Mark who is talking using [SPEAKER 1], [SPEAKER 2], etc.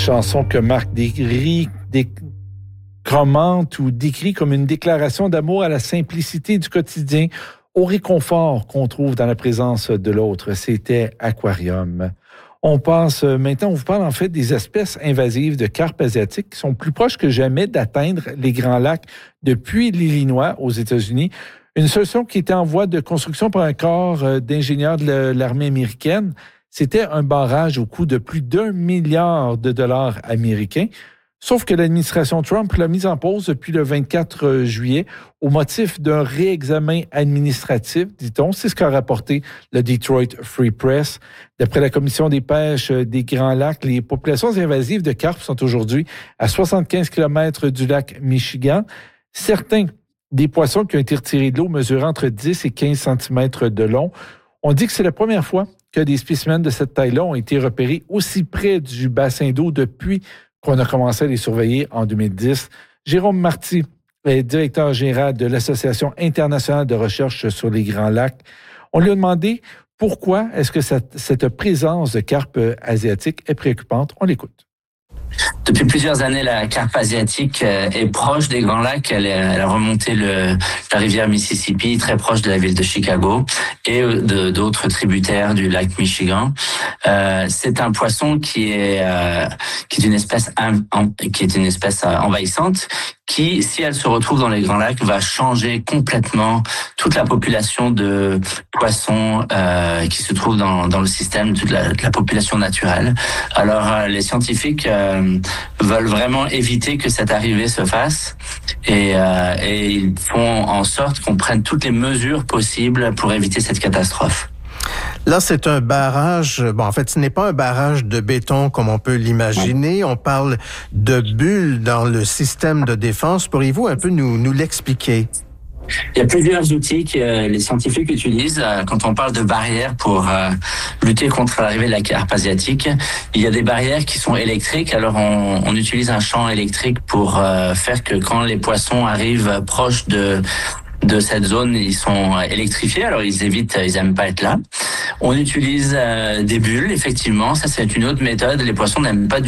[SPEAKER 1] Chanson que Marc Derry commente ou décrit comme une déclaration d'amour à la simplicité du quotidien, au réconfort qu'on trouve dans la présence de l'autre. C'était Aquarium. On passe maintenant, on vous parle en fait des espèces invasives de carpes asiatiques qui sont plus proches que jamais d'atteindre les Grands Lacs depuis l'Illinois aux États-Unis. Une solution qui était en voie de construction par un corps d'ingénieurs de l'armée américaine. C'était un barrage au coût de plus d'1 milliard de dollars américains. Sauf que l'administration Trump l'a mise en pause depuis le 24 juillet au motif d'un réexamen administratif, dit-on. C'est ce qu'a rapporté le Detroit Free Press. D'après la Commission des pêches des Grands Lacs, les populations invasives de carpes sont aujourd'hui à 75 km du lac Michigan. Certains des poissons qui ont été retirés de l'eau mesurent entre 10 et 15 cm de long. On dit que c'est la première fois que des spécimens de cette taille-là ont été repérés aussi près du bassin d'eau depuis qu'on a commencé à les surveiller en 2010. Jérôme Marty est directeur général de l'Association internationale de recherche sur les Grands Lacs. On lui a demandé pourquoi est-ce que cette présence de carpes asiatiques est préoccupante. On l'écoute.
[SPEAKER 2] Depuis plusieurs années, la carpe asiatique est proche des Grands Lacs. Elle a remonté la rivière Mississippi, très proche de la ville de Chicago et d'autres tributaires du lac Michigan. C'est un poisson qui est une espèce envahissante qui, si elle se retrouve dans les Grands Lacs, va changer complètement toute la population de poissons qui se trouve dans le système, toute la population naturelle. Alors, les scientifiques veulent vraiment éviter que cette arrivée se fasse et ils font en sorte qu'on prenne toutes les mesures possibles pour éviter cette catastrophe.
[SPEAKER 3] Là, c'est un barrage. Bon, en fait, ce n'est pas un barrage de béton comme on peut l'imaginer. On parle de bulles dans le système de défense. Pourriez-vous un peu nous l'expliquer?
[SPEAKER 2] Il y a plusieurs outils que les scientifiques utilisent quand on parle de barrières pour lutter contre l'arrivée de la carpe asiatique. Il y a des barrières qui sont électriques. Alors, on utilise un champ électrique pour faire que quand les poissons arrivent proches de cette zone, ils sont électrifiés, alors ils aiment pas être là. On utilise des bulles, effectivement, ça c'est une autre méthode. Les poissons n'aiment pas